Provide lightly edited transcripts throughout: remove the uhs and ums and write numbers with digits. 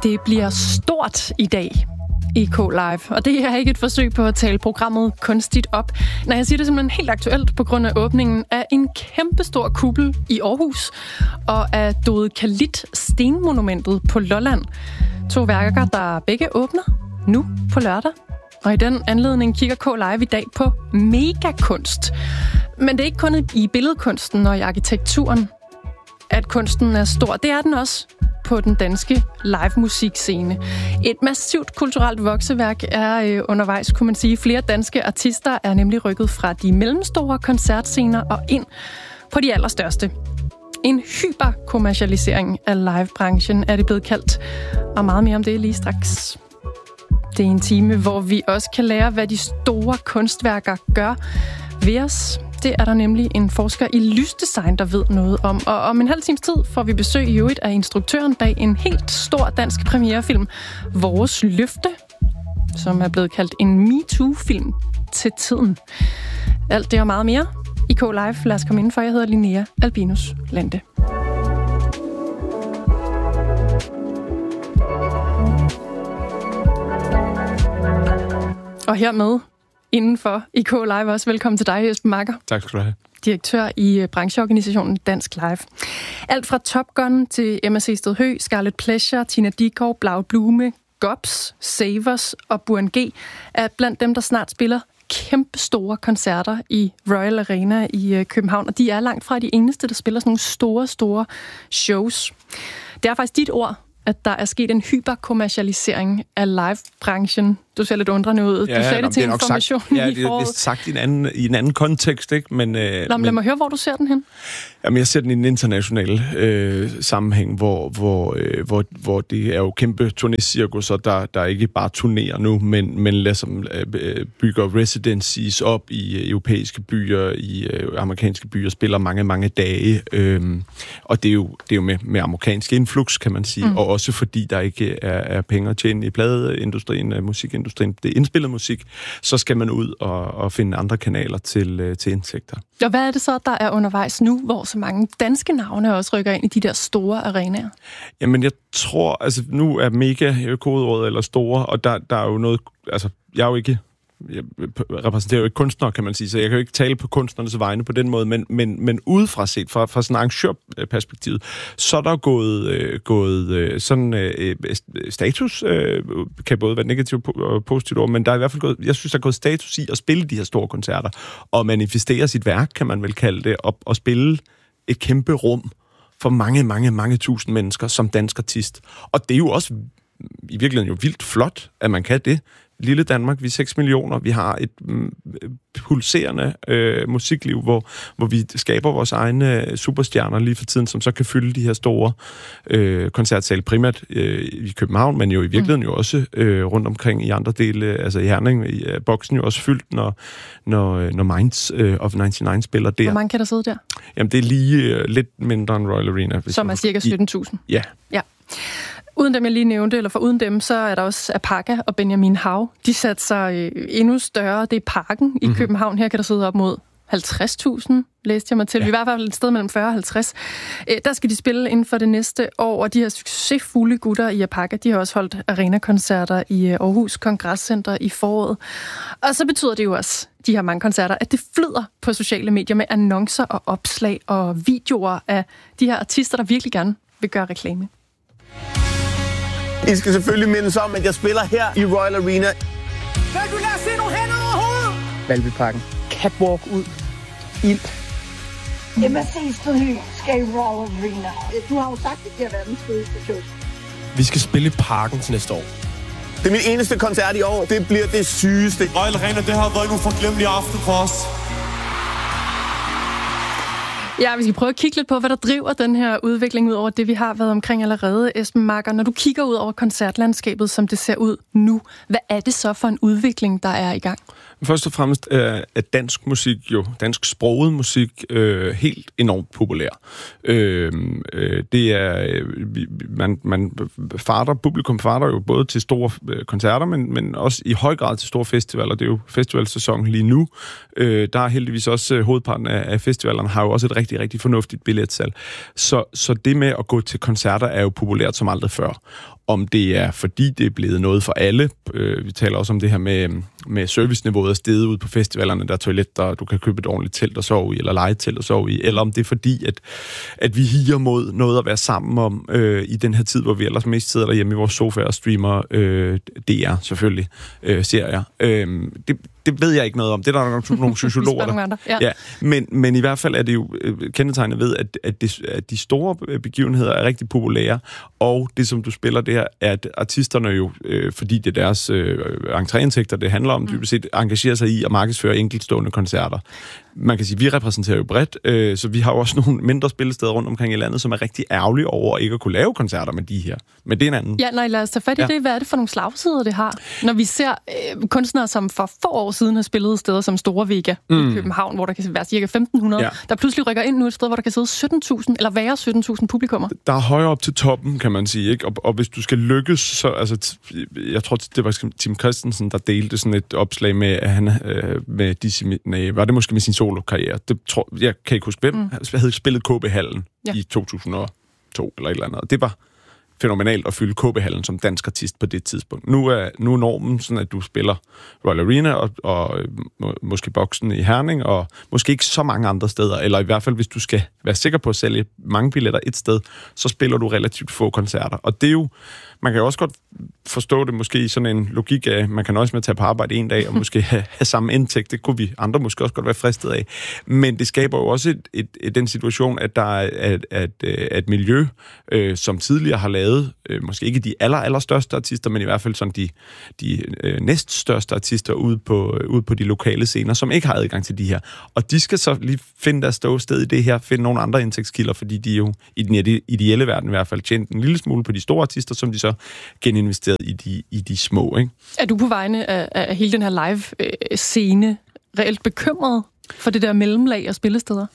Det bliver stort i dag i K-Live, og det er ikke et forsøg på at tale programmet kunstigt op. Nej, jeg siger det simpelthen helt aktuelt på grund af åbningen af en kæmpestor kuppel i Aarhus og af Dode Kalit stenmonumentet på Lolland. 2 værker, der begge åbner nu på lørdag. Og i den anledning kigger K-Live i dag på megakunst. Men det er ikke kun i billedkunsten og i arkitekturen, at kunsten er stor. Det er den også på den danske live-musikscene. Et massivt kulturelt vokseværk er undervejs, kunne man sige. Flere danske artister er nemlig rykket fra de mellemstore koncertscener og ind på de allerstørste. En hyperkommercialisering af livebranchen er det blevet kaldt, og meget mere om det lige straks. Det er en time, hvor vi også kan lære, hvad de store kunstværker gør ved os. Det er der nemlig en forsker i lysdesign, der ved noget om. Og om en halv times tid får vi besøg i øvrigt af instruktøren bag en helt stor dansk premierefilm, Vores Løfte, som er blevet kaldt en MeToo-film til tiden. Alt det og meget mere i K-Live. Lad os komme indenfor. Jeg hedder Linnea Albinus Lande. Og hermed indenfor i K-Live også. Velkommen til dig, Esben Makker. Tak skal du have. Direktør i brancheorganisationen Dansk Live. Alt fra Top Gun til MSC Stedhø, Scarlet Pleasure, Tina Dickow, Blau Blume, Gobs, Savers og Burhan G er blandt dem, der snart spiller kæmpe store koncerter i Royal Arena i København. Og de er langt fra de eneste, der spiller sådan nogle store shows. Det er faktisk dit ord, at der er sket en hyperkommercialisering af livebranchen. Du ser lidt undrende ud. Ja, du sagde det til Information i foråret. Ja, det er vist sagt i en anden kontekst, ikke? Men, lad mig høre, hvor du ser den hen. Jamen, jeg ser den i en international sammenhæng, hvor det er jo kæmpe turnécirkusser, der ikke bare turnerer nu, men ligesom bygger residencies op i europæiske byer, i amerikanske byer, spiller mange dage. Og det er jo med amerikansk influx, kan man sige. Og også fordi der ikke er penge at tjene i pladeindustrien, musikindustrien, det er indspillet musik, så skal man ud og finde andre kanaler til indtægter. Og hvad er det så, der er undervejs nu, hvor så mange danske navne også rykker ind i de der store arenaer? Jamen, jeg tror, altså nu er mega kodeordet eller store, og der er jo noget, altså jeg repræsenterer jo ikke kunstnere, kan man sige, så jeg kan jo ikke tale på kunstnernes vegne på den måde, men udefra set, fra sådan arrangørperspektivet, så er der gået sådan status, kan både være negativt og positivt ord, men der er i hvert fald gået, jeg synes, der er gået status i at spille de her store koncerter, og manifestere sit værk, kan man vel kalde det, og spille et kæmpe rum for mange tusind mennesker som dansk artist. Og det er jo også i virkeligheden jo vildt flot, at man kan det. Lille Danmark, vi er 6 millioner, vi har et pulserende musikliv, hvor vi skaber vores egne superstjerner lige for tiden, som så kan fylde de her store koncertsale, primært i København, men jo i virkeligheden jo også rundt omkring i andre dele, altså i Herning, i boksen jo også fyldt, når Minds of 99 spiller der. Hvor mange kan der sidde der? Jamen, det er lige lidt mindre end Royal Arena. Som er cirka 17.000? Ja. Uden dem, jeg lige nævnte, eller for uden dem, så er der også Apaka og Benjamin Hav. De satte sig endnu større. Det er Parken i København. Her kan der sidde op mod 50.000, læste jeg mig til. Ja. Vi var i hvert fald et sted mellem 40 og 50. Der skal de spille inden for det næste år, og de her succesfulde gutter i Apaka, de har også holdt arenakoncerter i Aarhus Kongresscenter i foråret. Og så betyder det jo også, de her mange koncerter, at det flyder på sociale medier med annoncer og opslag og videoer af de her artister, der virkelig gerne vil gøre reklame. I skal selvfølgelig mindes om, at jeg spiller her i Royal Arena. Kan du lade se nogle hænder over hovedet? Valbyparken. Catwalk ud. Ild. MSC Stedhø skal i Royal Arena. Du har jo sagt, at det er verdens fedeste show. Vi skal spille i Parken til næste år. Det er min eneste koncert i år. Det bliver det sygeste. Royal Arena, det har været en uforglemmelig aften for os. Ja, vi skal prøve at kigge lidt på, hvad der driver den her udvikling ud over det, vi har været omkring allerede, Esben Makker. Når du kigger ud over koncertlandskabet, som det ser ud nu, hvad er det så for en udvikling, der er i gang? Først og fremmest er dansk musik jo, dansk sproget musik, helt enormt populær. Det er, publikum farter jo både til store koncerter, men også i høj grad til store festivaler. Det er jo festivalsæson lige nu. Der er heldigvis også hovedparten af festivalerne har jo også et rigtig, rigtig fornuftigt billetsalg. Så det med at gå til koncerter er jo populært som aldrig før. Om det er, fordi det er blevet noget for alle. Vi taler også om det her med serviceniveauet er steget ud på festivalerne, der er toiletter, du kan købe et ordentligt telt at sove i, eller lege et telt at sove i, eller om det er fordi, at vi higer mod noget at være sammen om i den her tid, hvor vi ellers mest sidder derhjemme i vores sofa og streamer DR, selvfølgelig, serier. Det ved jeg ikke noget om. Det er der nok nogle sociologer, der... Ja. Men i hvert fald er det jo kendetegnet ved, at de store begivenheder er rigtig populære, og det, som du spiller, det her, er, at artisterne jo, fordi det er deres entréindtægter, det handler om, dybest set engagerer sig i at markedsføre enkeltstående koncerter. Man kan sige, at vi repræsenterer jo bredt, så vi har jo også nogle mindre spillesteder rundt omkring i landet, som er rigtig ærgerlige over ikke at kunne lave koncerter med de her. Men det er en anden. Ja, nej, lad os tage fat i det. Hvad er det for nogle slagsider, det har? Når vi ser kunstnere, som for få år siden har spillet steder som Store Vega i København, hvor der kan være cirka 1.500, der pludselig rykker ind nu et sted, hvor der kan sidde 17.000, eller være 17.000 publikummer. Der er højere op til toppen, kan man sige, ikke? Og hvis du skal lykkes, så... Altså, jeg tror, det var Tim Christensen, der delte sådan et opslag med, at han var det måske med sin solokarriere. Jeg kan ikke huske, hvem havde spillet KB-hallen i 2002 eller et eller andet. Det var fænomenalt at fylde KB-hallen som dansk artist på det tidspunkt. Nu er normen sådan, at du spiller Royal Arena og måske Boksen i Herning, og måske ikke så mange andre steder, eller i hvert fald, hvis du skal være sikker på at sælge mange billetter et sted, så spiller du relativt få koncerter. Og det er jo, man kan jo også godt forstå det måske i sådan en logik af, man kan også med at tage på arbejde en dag, og måske have samme indtægt. Det kunne vi andre måske også godt være fristet af. Men det skaber jo også den situation, at der er et miljø, som tidligere har lavet, måske ikke de allerstørste artister, men i hvert fald sådan de næststørste artister ude på de lokale scener, som ikke har adgang til de her. Og de skal så lige finde deres ståsted i det her, finde nogle andre indtægtskilder, fordi de jo i den ideelle verden i hvert fald tjent en lille smule på de store artister, som de så geninvesteret i de små, ikke? Er du på vegne af hele den her live-scene reelt bekymret for det der mellemlag af spillesteder?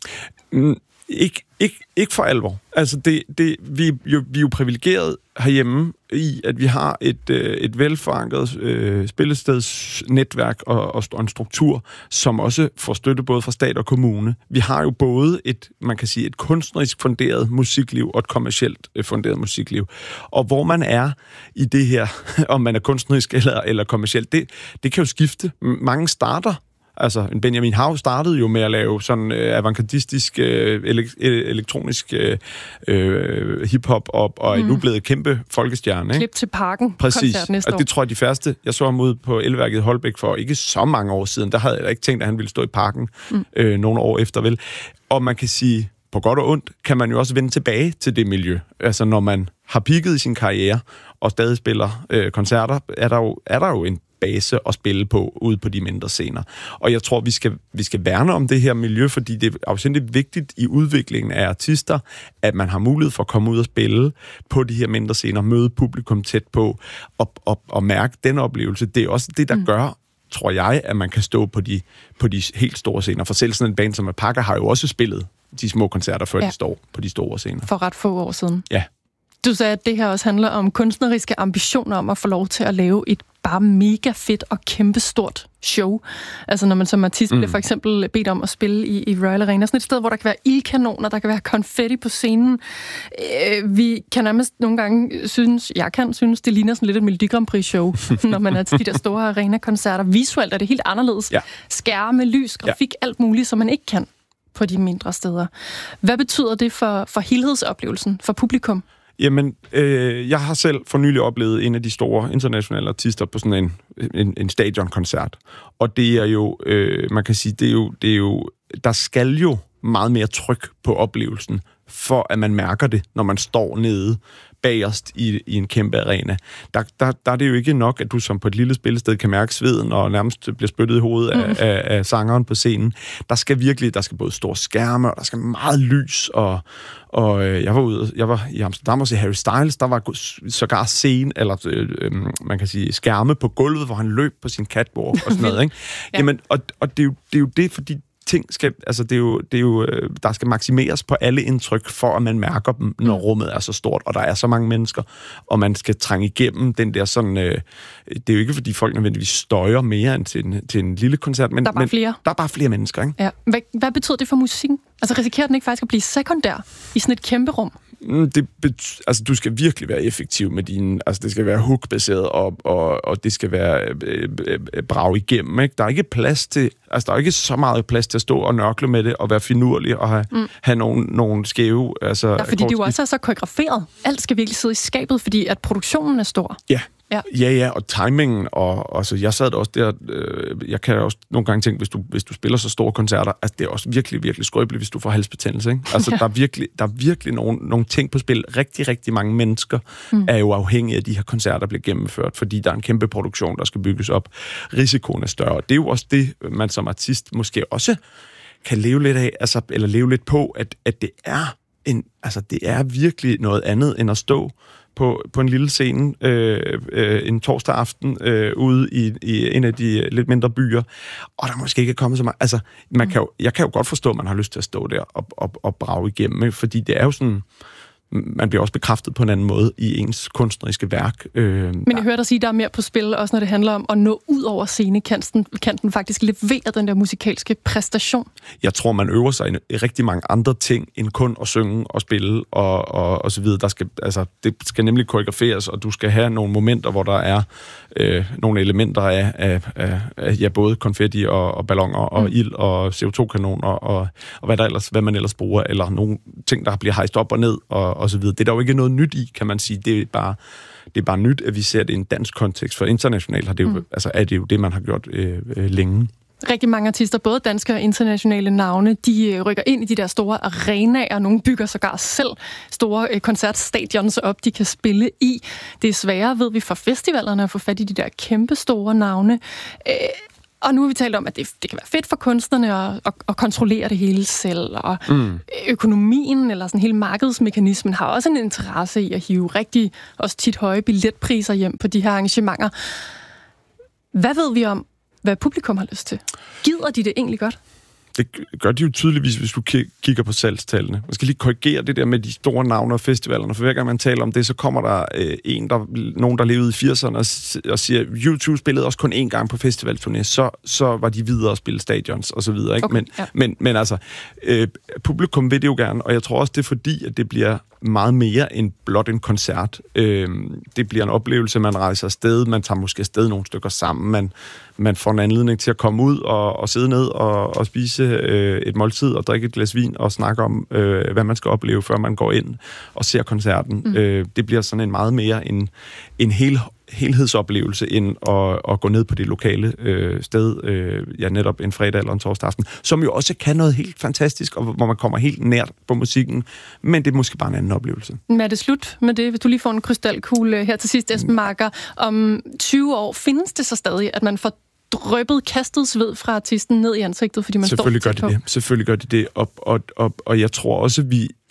Ikke for alvor. Altså, vi er jo privilegeret herhjemme i, at vi har et velforankret spillestedsnetværk og en struktur, som også får støtte både fra stat og kommune. Vi har jo både et kunstnerisk funderet musikliv og et kommercielt funderet musikliv. Og hvor man er i det her, om man er kunstnerisk eller kommercielt, det kan jo skifte. Mange starter. Altså, Benjamin Hav startede jo med at lave sådan avantgardistisk, elektronisk hiphop og er nu blevet kæmpe folkestjerne. Klip til Parken. Præcis, næste år. Og det tror jeg de første. Jeg så ham ude på Elværket Holbæk for ikke så mange år siden. Der havde jeg ikke tænkt, at han ville stå i Parken nogle år efter, vel. Og man kan sige, på godt og ondt, kan man jo også vende tilbage til det miljø. Altså, når man har peaket i sin karriere og stadig spiller koncerter, er der jo en base at spille på ude på de mindre scener. Og jeg tror, vi skal værne om det her miljø, fordi det er afsindigt vigtigt i udviklingen af artister, at man har mulighed for at komme ud og spille på de her mindre scener, møde publikum tæt på og mærke den oplevelse. Det er også det, der gør, tror jeg, at man kan stå på de helt store scener. For selv sådan en band som Alpaca har jo også spillet de små koncerter, før de står på de store scener. For ret få år siden. Ja. Du sagde, at det her også handler om kunstneriske ambitioner om at få lov til at lave et bare mega fedt og kæmpestort show. Altså når man som artist bliver for eksempel bedt om at spille i Royal Arena, sådan et sted, hvor der kan være ildkanoner, der kan være konfetti på scenen. Vi kan nærmest nogle gange synes, det ligner sådan lidt et Melodi Grand Prix show, når man er til de der store arena-koncerter. Visuelt er det helt anderledes. Ja. Skærme, lys, grafik, alt muligt, som man ikke kan på de mindre steder. Hvad betyder det for helhedsoplevelsen, for publikum? Jamen, jeg har selv for nylig oplevet en af de store internationale artister på sådan en stadionkoncert. Og det er jo, man kan sige, det er jo, der skal jo meget mere tryk på oplevelsen, for at man mærker det, når man står nede bagerst i en kæmpe arena. Der er det jo ikke nok, at du som på et lille spillested kan mærke sveden og nærmest bliver spyttet i hovedet af sangeren på scenen. Der skal både store skærme, og der skal meget lys, og jeg var i Amsterdam og se Harry Styles, der var sågar scene, eller man kan sige skærme på gulvet, hvor han løb på sin catwalk og sådan noget, ikke? Ja. Jamen, og det er jo det, fordi ting skal, altså det er jo, der skal maksimeres på alle indtryk, for at man mærker dem, når rummet er så stort, og der er så mange mennesker, og man skal trænge igennem den der sådan, det er jo ikke, fordi folk nødvendigvis støjer mere end til en lille koncert, men der er bare flere. Der er bare flere mennesker, ikke? Ja. Hvad betyder det for musikken? Altså risikerer den ikke faktisk at blive sekundær i sådan et kæmpe rum? Altså, du skal virkelig være effektiv med dine... Altså, det skal være hook-baseret, og det skal være brag igennem, ikke? Der er ikke plads til... Altså, der er ikke så meget plads til at stå og nørkle med det, og være finurlig, og have nogle skæve... Altså, ja, fordi det jo også er så koreograferet. Alt skal virkelig sidde i skabet, fordi at produktionen er stor. Ja, og timingen, og altså, jeg sad også der, jeg kan også nogle gange tænke, hvis du spiller så store koncerter, altså det er også virkelig, virkelig skrøbeligt, hvis du får halsbetændelse, ikke? Altså, der er virkelig nogle ting på spil. Rigtig, rigtig mange mennesker er jo afhængige af de her koncerter, der bliver gennemført, fordi der er en kæmpe produktion, der skal bygges op. Risikoen er større. Det er jo også det, man som artist måske også kan leve lidt af, altså, eller leve lidt på, at det er det er virkelig noget andet, end at stå på en lille scene en torsdag aften ude i en af de lidt mindre byer, og der måske ikke er kommet så meget. Altså, jeg kan jo godt forstå, at man har lyst til at stå der og brage igennem, ikke? Fordi det er jo sådan... Man bliver også bekræftet på en anden måde i ens kunstneriske værk. Men jeg hører dig sige, at der er mere på spil, også når det handler om at nå ud over scenekanten. Kan den faktisk levere den der musikalske præstation? Jeg tror, man øver sig i rigtig mange andre ting, end kun at synge og spille og så videre. Det skal nemlig koreograferes, og du skal have nogle momenter, hvor der er nogle elementer af både konfetti og balloner og ild og CO2-kanoner og hvad man ellers bruger, eller nogle ting, der bliver hejst op og ned og så videre. Det er der jo ikke noget nyt i, kan man sige. Det er bare nyt, at vi ser det i en dansk kontekst, for internationalt har det jo, er det jo det, man har gjort længe. Rigtig mange artister, både danske og internationale navne, de rykker ind i de der store arenaer. Nogle bygger sågar selv store koncertstadions op, de kan spille i. Det er sværere, ved vi, for festivalerne at få fat i de der kæmpe store navne. Og nu har vi talt om, at det kan være fedt for kunstnerne at kontrollere det hele selv, og økonomien eller sådan hele markedsmekanismen har også en interesse i at hive rigtig også tit høje billetpriser hjem på de her arrangementer. Hvad ved vi om, hvad publikum har lyst til? Gider de det egentlig godt? Det gør de jo tydeligvis, hvis du kigger på salgstallene. Man skal lige korrigere det der med de store navne og festivalerne, for hver gang man taler om det, så kommer der nogen, der levede i 80'erne og siger, U2 spillede også kun én gang på festivalturné, så var de videre og spille stadions og så videre. Ikke? Okay, men altså, publikum vil det jo gerne, og jeg tror også, det er fordi, at det bliver meget mere end blot en koncert. Det bliver en oplevelse, man rejser afsted, man tager måske afsted nogle stykker sammen, man får en anledning til at komme ud og sidde ned og spise et måltid og drikke et glas vin og snakke om, hvad man skal opleve, før man går ind og ser koncerten. Det bliver sådan en meget mere en helhedsoplevelse, end at gå ned på det lokale sted, netop en fredag eller en torsdag aften, som jo også kan noget helt fantastisk, og hvor man kommer helt nært på musikken, men det er måske bare en anden oplevelse. Men er det slut med det? Hvis du lige får en krystalkugle her til sidst, Esben Marker, om 20 år, findes det så stadig, at man får drøbet, kastet sved fra artisten ned i ansigtet, fordi man står tæt på? Selvfølgelig gør det det, og jeg tror også,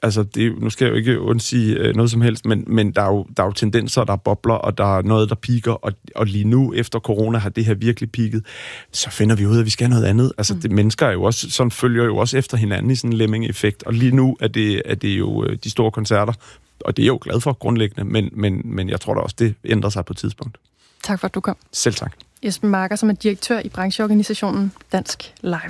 nu skal jeg jo ikke undsige noget som helst, men der er jo tendenser, der er bobler, og der er noget, der piker, og lige nu, efter corona, har det her virkelig peaket. Så finder vi ud af, at vi skal have noget andet. Altså, mennesker er jo også, sådan følger jo også efter hinanden i sådan en lemming-effekt, og lige nu er det jo de store koncerter, og det er jeg jo glad for grundlæggende, men jeg tror da også, det ændrer sig på et tidspunkt. Tak for, at du kom. Selv tak. Esben Marker, som er direktør i brancheorganisationen Dansk Live.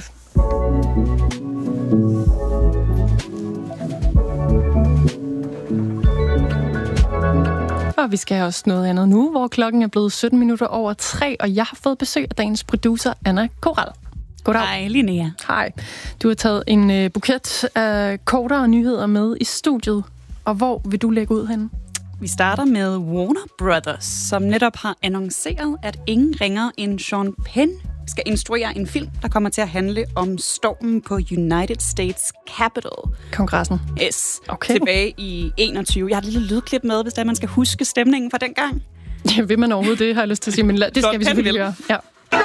Og vi skal også noget andet nu, hvor klokken er blevet 3:17, og jeg har fået besøg af dagens producer, Anna Koral. Goddag. Hej, Linnea. Hej. Du har taget en buket af kortere nyheder med i studiet, og hvor vil du lægge ud henne? Vi starter med Warner Brothers, som netop har annonceret, at ingen ringer end Sean Penn skal instruere en film, der kommer til at handle om stormen på United States Capitol. Kongressen. Yes. Okay. Tilbage i 21. Jeg har et lille lydklip med, hvis man skal huske stemningen fra dengang. Ja, vil man overhovedet det, har jeg lyst til at sige, men det skal vi selvfølgelig gøre. Ja.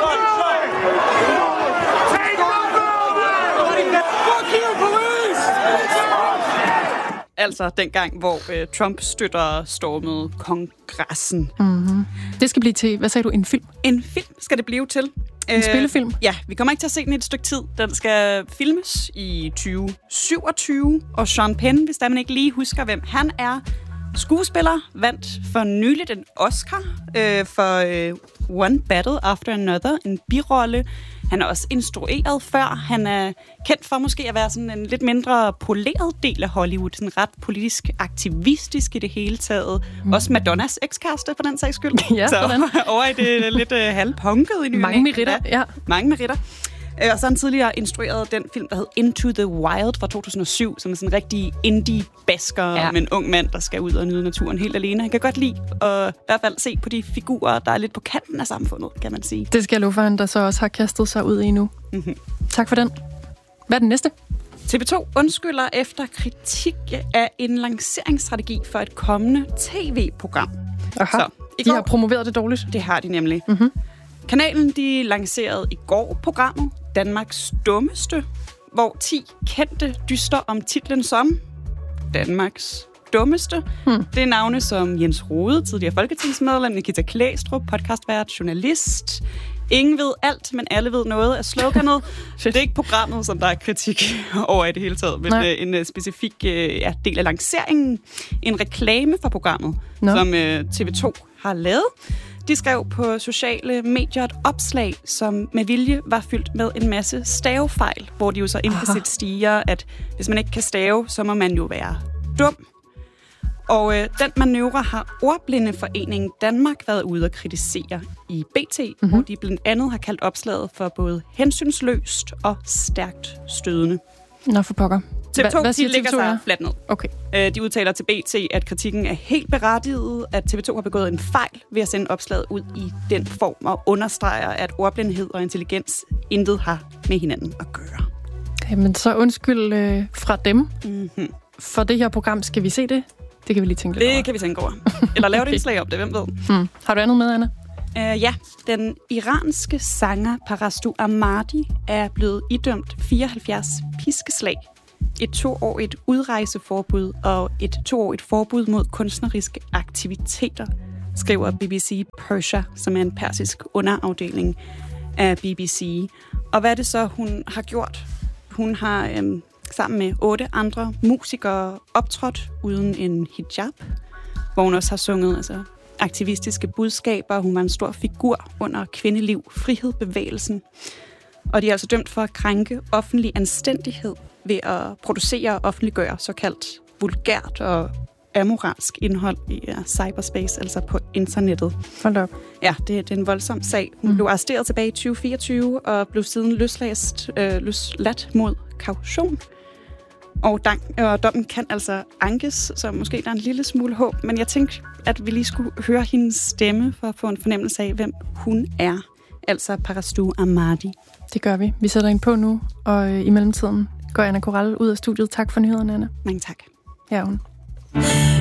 Altså dengang, hvor Trump-støtter stormede kongressen. Mm-hmm. Det skal blive til, hvad sagde du, en film? En film skal det blive til. En spillefilm? Ja, vi kommer ikke til at se den i et stykke tid. Den skal filmes i 2027, og Sean Penn, hvis man ikke lige husker, hvem han er, skuespiller, vandt for nyligt en Oscar for One Battle After Another, en birolle. Han er også instrueret før. Han er kendt for måske at være sådan en lidt mindre poleret del af Hollywood, sådan ret politisk aktivistisk i det hele taget. Også Madonnas ekskæreste, for den sags skyld. Ja, så sådan. over i det lidt halvpunket i ny. Mange meritter, ja. Mange meritter. Og så har han tidligere instrueret den film, der hed Into the Wild fra 2007, som er sådan en rigtig indie-basker med en ung mand, der skal ud og nyde naturen helt alene. Han kan godt lide at i hvert fald se på de figurer, der er lidt på kanten af samfundet, kan man sige. Det skal jeg love for, han der så også har kastet sig ud i nu. Mm-hmm. Tak for den. Hvad er den næste? TV2 undskylder efter kritik af en lanceringsstrategi for et kommende tv-program. Aha, så, de har promoveret det dårligt. Det har de nemlig. Mm-hmm. Kanalen de lancerede i går programmet Danmarks Dummeste, hvor 10 kendte dyster om titlen som Danmarks Dummeste. Det er navne som Jens Rode, tidligere folketingsmedlem, Nikita Klæstrup, podcastvært, journalist. Ingen ved alt, men alle ved noget af sloganet. Det er ikke programmet, som der er kritik over i det hele taget, men en specifik del af lanceringen. En reklame for programmet, som TV2 har lavet. De skrev på sociale medier et opslag, som med vilje var fyldt med en masse stavefejl, hvor de jo så implicit stiger, at hvis man ikke kan stave, så må man jo være dum. Og den manøvre har Ordblindeforeningen Danmark været ude at kritisere i BT, hvor de blandt andet har kaldt opslaget for både hensynsløst og stærkt stødende. Nå for pokker. TV2 de ligger sig fladt ned. Okay. De udtaler til BT, at kritikken er helt berettiget, at TV2 har begået en fejl ved at sende opslaget ud i den form, og understreger, at ordblindhed og intelligens intet har med hinanden at gøre. Jamen så undskyld fra dem. Mm-hmm. For det her program, skal vi se det? Det kan vi lige tænke lidt over. Det kan vi tænke over. Eller lave et indslag om det, hvem ved. Har du andet med, Anna? Ja, den iranske sanger Parastu Ahmadi er blevet idømt 74 piskeslag, et 2-årigt udrejseforbud og et 2-årigt forbud mod kunstneriske aktiviteter, skriver BBC Persia, som er en persisk underafdeling af BBC. Og hvad er det så, hun har gjort? Hun har sammen med 8 andre musikere optrådt uden en hijab, hvor hun også har sunget aktivistiske budskaber. Hun var en stor figur under kvindeliv, frihedsbevægelsen. Og de er altså dømt for at krænke offentlig anstændighed ved at producere og offentliggøre såkaldt vulgært og amoralsk indhold i cyberspace, altså på internettet. Hold op. Ja, det er en voldsom sag. Hun blev arresteret tilbage i 2024 og blev siden løsladt mod kaution. Og dommen kan altså ankes, så måske der er en lille smule håb. Men jeg tænkte, at vi lige skulle høre hendes stemme for at få en fornemmelse af, hvem hun er. Altså Parastu Ahmadi. Det gør vi. Vi sætter hende på nu, og i mellemtiden går Anna Corral ud af studiet. Tak for nyhederne, Anna. Mange tak. Ja, hun.